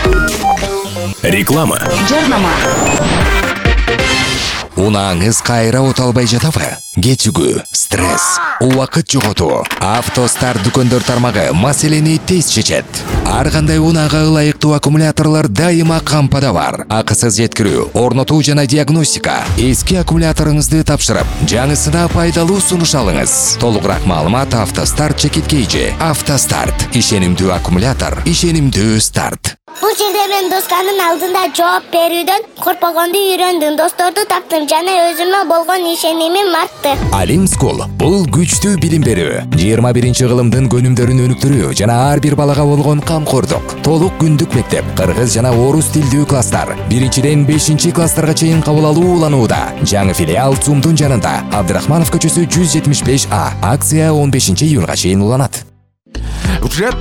Реклама. Жарнама. Унаңыз кайра оталбай жатабы? Кетүгү, стресс, убакыт жоготуу. Автостар дүкөндөр тармагы маселени тез чечет. Ар кандай унаага ылайыктуу аккумуляторлор дайыма кампада бар. Акысыз жеткирүү, орнотуу жана диагностика. Эски аккумуляторуңузду тапшырып, жаңысына пайдалуу сунуш алыңыз. Толугураак маалымат Автостарт чекиткейжи. Автостарт. Ишенимдүү аккумулятор, ишенимдүү старт. Бул жерде мен досканын алдында жооп берүүдөн коркпогонду үйрөндүм. Досторду таптым жана өзүмө болгон ишенимим артты. Алим School бул күчтүү билим берүү, 21-кылымдын көнүмдөрүн өнүктүрүү жана ар бир балага болгон камкордук. Толук күндүк мектеп, кыргыз жана орус тилдүү класстар 1-ден 5-класстарга чейин кабыл алуу уланууда. Жаңы филиал ЦУМдун жанында, Абдрахманов көчөсү 175А. Акция 15-июнга чейин уланат. Вже